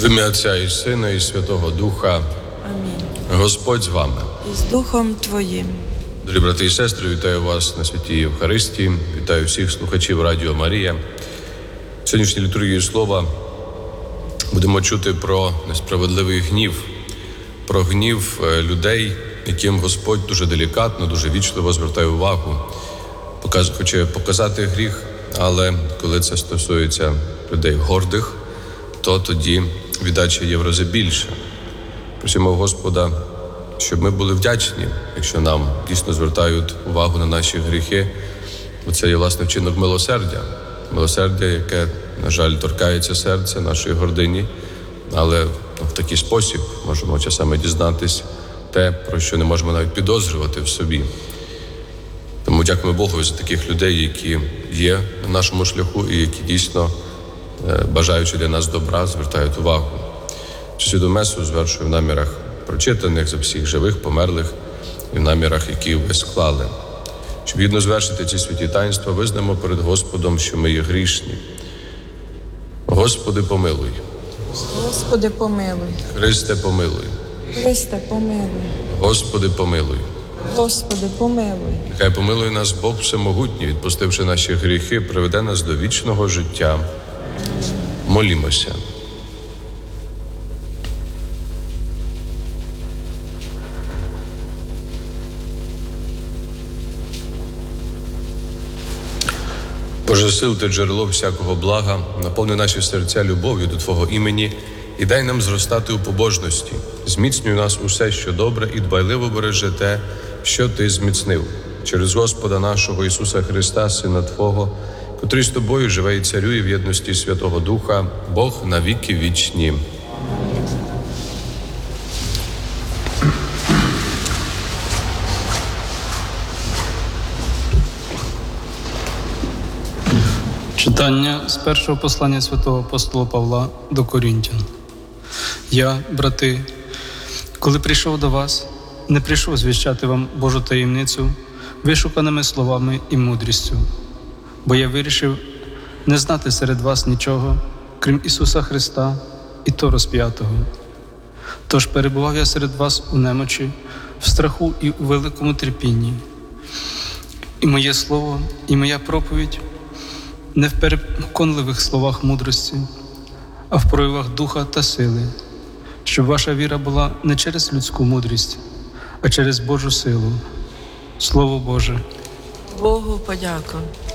В ім'я Отця і Сина, і Святого Духа. Амінь. Господь з вами. І з Духом Твоїм. Дорогі брати і сестри, вітаю вас на Святій Євхаристії. Вітаю всіх слухачів Радіо Марія. В сьогоднішній літургії слова будемо чути про несправедливий гнів, про гнів людей, яким Господь дуже делікатно, дуже вічливо звертає увагу, хоче показати гріх, але коли це стосується людей гордих, то тоді віддача є в рази більше. Просимо Господа, щоб ми були вдячні, якщо нам дійсно звертають увагу на наші гріхи. Бо це є, власне, вчинок милосердя. Милосердя, яке, на жаль, торкається серця нашої гордині, але в такий спосіб можемо часами дізнатись те, про що не можемо навіть підозрювати в собі. Тому дякуємо Богу за таких людей, які є на нашому шляху і які дійсно, бажаючи для нас добра, звертають увагу. Цю святу месу звершую в намірах прочитаних за всіх живих, померлих і в намірах, які ви склали. Щоб гідно звершити ці святі таїнства, визнаємо перед Господом, що ми є грішні. Господи, помилуй. Господи, помилуй. Христе, помилуй. Христе, помилуй. Господи, помилуй. Господи, помилуй. Нехай помилує нас Бог Всемогутній, відпустивши наші гріхи, приведе нас до вічного життя. Молімося. Боже сил, Ти джерело всякого блага, наповни наші серця любов'ю до Твого імені і дай нам зростати у побожності. Зміцнюй нас усе, що добре, і дбайливо бережи те, що Ти зміцнив. Через Господа нашого Ісуса Христа, Сина Твого, котрий з Тобою живе і царює в єдності Святого Духа, Бог на віки вічні. Читання з першого послання святого апостола Павла до Коринтян. Я, брати, коли прийшов до вас, не прийшов звіщати вам Божу таємницю вишуканими словами і мудрістю, бо я вирішив не знати серед вас нічого, крім Ісуса Христа і то розп'ятого. Тож перебував я серед вас у немочі, в страху і у великому терпінні. І моє слово, і моя проповідь не в переконливих словах мудрості, а в проявах духа та сили, щоб ваша віра була не через людську мудрість, а через Божу силу. Слово Боже. Богу подяка.